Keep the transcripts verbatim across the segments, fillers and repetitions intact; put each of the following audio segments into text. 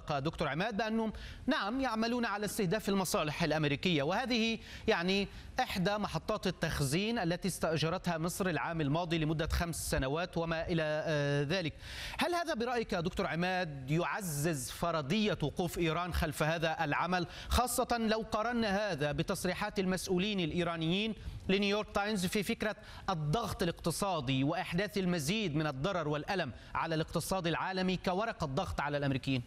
مصدق دكتور عماد بأنهم نعم يعملون على استهداف المصالح الأمريكية، وهذه يعني إحدى محطات التخزين التي استأجرتها مصر العام الماضي لمدة خمس سنوات وما إلى ذلك. هل هذا برأيك دكتور عماد يعزز فرضية وقوف إيران خلف هذا العمل، خاصة لو قارنا هذا بتصريحات المسؤولين الإيرانيين لنيويورك تايمز في فكرة الضغط الاقتصادي وإحداث المزيد من الضرر والألم على الاقتصاد العالمي كورقة ضغط على الأمريكيين؟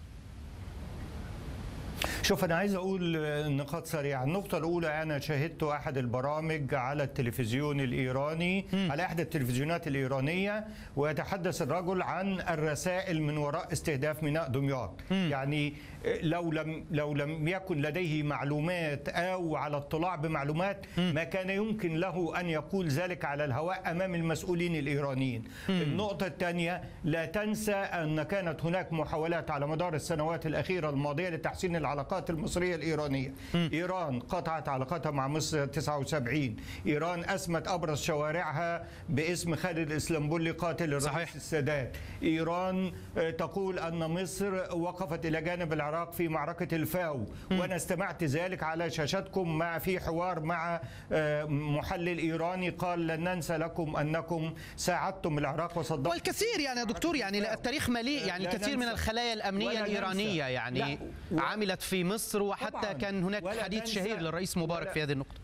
شوف، أنا عايز أقول نقاط سريعة. النقطة الأولى، أنا شاهدت أحد البرامج على التلفزيون الإيراني م. على إحدى التلفزيونات الإيرانية، ويتحدث الرجل عن الرسائل من وراء استهداف ميناء دمياط. م. يعني لو لم لو لم يكن لديه معلومات أو على اطلاع بمعلومات م. ما كان يمكن له أن يقول ذلك على الهواء أمام المسؤولين الإيرانيين. م. النقطة الثانية، لا تنسى أن كانت هناك محاولات على مدار السنوات الأخيرة الماضية لتحسين العلاقات المصرية الإيرانية. م. إيران قطعت علاقتها مع مصر تسعة وسبعين. إيران أسمت أبرز شوارعها باسم خالد الإسلامبولي قاتل الرئيس صحيح. السادات. إيران تقول أن مصر وقفت إلى جانب العراق في معركة الفاو. م. وأنا استمعت ذلك على شاشتكم مع في حوار مع محلل إيراني قال لن ننسى لكم أنكم ساعدتم العراق وصدقتم. والكثير يعني يا دكتور، يعني التاريخ مليء، يعني الكثير من الخلايا الأمنية الإيرانية يعني و... عملت في مصر، وحتى كان هناك حديث شهير للرئيس مبارك في هذه النقطة.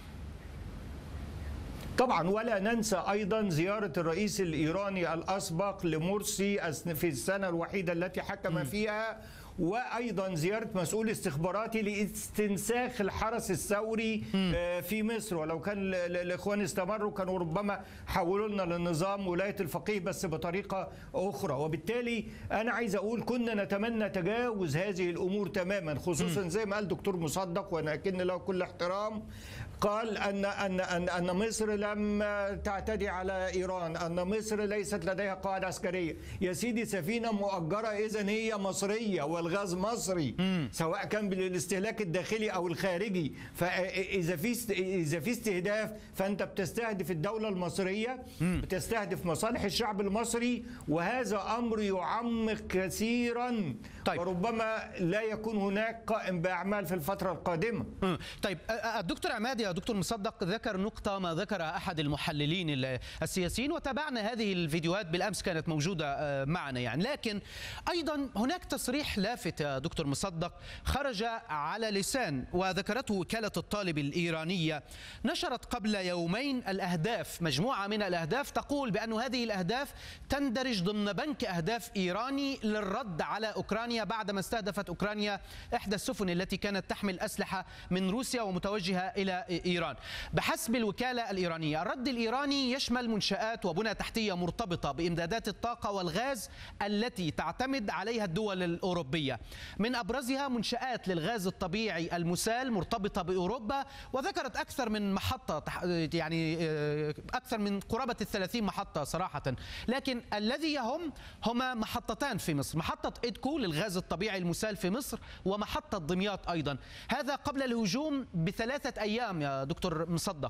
طبعا، ولا ننسى أيضا زيارة الرئيس الإيراني الأسبق لمرسي في السنة الوحيدة التي حكم فيها، وأيضا زيارة مسؤول استخباراتي لاستنساخ الحرس الثوري في مصر. ولو كان الإخوان استمروا كانوا ربما حولوا لنا للنظام ولاية الفقيه بس بطريقة أخرى. وبالتالي أنا عايز أقول كنا نتمنى تجاوز هذه الأمور تماما، خصوصا زي ما قال دكتور مصدق وأنا أكن له كل احترام، قال أن أن أن أن مصر لم تعتدي على إيران، أن مصر ليست لديها قاعدة عسكرية. يا سيدي، سفينة مؤجرة إذن هي مصرية والغاز مصري، مم. سواء كان بالاستهلاك الداخلي أو الخارجي. فإذا في إذا في استهداف فأنت بتستهدف الدولة المصرية، مم. بتستهدف مصالح الشعب المصري، وهذا أمر يعمق كثيرا. طيب. وربما لا يكون هناك قائم بأعمال في الفترة القادمة. مم. طيب، الدكتور عماد يا دكتور مصدق ذكر نقطة ما ذكرها أحد المحللين السياسيين، وتابعنا هذه الفيديوهات بالأمس، كانت موجودة معنا يعني. لكن أيضا هناك تصريح لافت يا دكتور مصدق خرج على لسان وذكرته وكالة الطالب الإيرانية، نشرت قبل يومين الأهداف، مجموعة من الأهداف تقول بأن هذه الأهداف تندرج ضمن بنك أهداف إيراني للرد على أوكرانيا بعدما استهدفت أوكرانيا إحدى السفن التي كانت تحمل أسلحة من روسيا ومتوجهة إلى إيران. بحسب الوكالة الإيرانية، الرد الإيراني يشمل منشآت وبنى تحتية مرتبطة بإمدادات الطاقة والغاز التي تعتمد عليها الدول الأوروبية، من أبرزها منشآت للغاز الطبيعي المسال مرتبطة بأوروبا، وذكرت أكثر من محطة، يعني أكثر من قرابة الثلاثين محطة صراحة. لكن الذي يهم هما محطتان في مصر، محطة إدكو للغاز الطبيعي المسال في مصر، ومحطة دمياط أيضا. هذا قبل الهجوم بثلاثة أيام يا دكتور مصدق.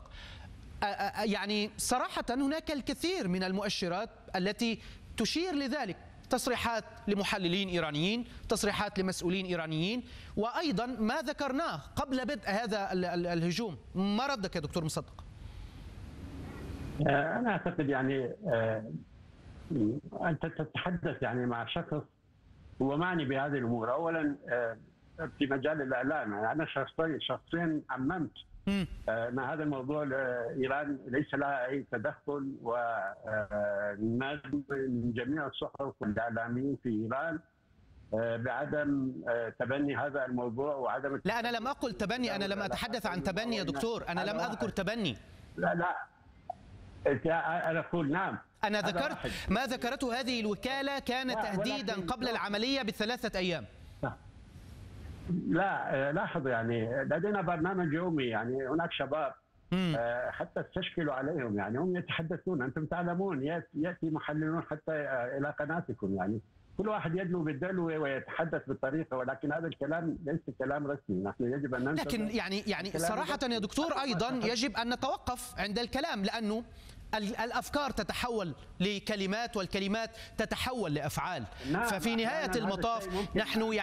يعني صراحة هناك الكثير من المؤشرات التي تشير لذلك، تصريحات لمحللين إيرانيين، تصريحات لمسؤولين إيرانيين، وأيضا ما ذكرناه قبل بدء هذا الهجوم. ما ردك يا دكتور مصدق؟ أنا أعتقد يعني أنت تتحدث يعني مع شخص هو معني بهذه الأمور. أولا في مجال الإعلام، يعني أنا شخصيا شخصيا عممت مع هذا الموضوع. إيران ليس لها أي تدخل، والناس من جميع الصحف والإعلاميين في إيران بعدم تبني هذا الموضوع وعدم. لا، أنا لم أقل تبني، أنا لم أتحدث عن تبني يا دكتور، أنا لم أذكر تبني. لا لا أنا أقول نعم، أنا ذكرت ما ذكرته هذه الوكالة كان تهديدا قبل العملية بثلاثة أيام. لا لاحظ، يعني لدينا برنامج يومي، يعني هناك شباب مم. حتى استشكلوا عليهم، يعني هم يتحدثون، أنتم تعلمون يأتي محللون حتى إلى قناتكم، يعني كل واحد يدلو بالدلو ويتحدث بالطريقة، ولكن هذا الكلام ليس كلام رسمي. نحن يجب أن ننتظر. لكن يعني يعني صراحة يا دكتور أيضا يجب أن نتوقف عند الكلام، لأنه الأفكار تتحول لكلمات والكلمات تتحول لأفعال. ففي نهاية المطاف نحن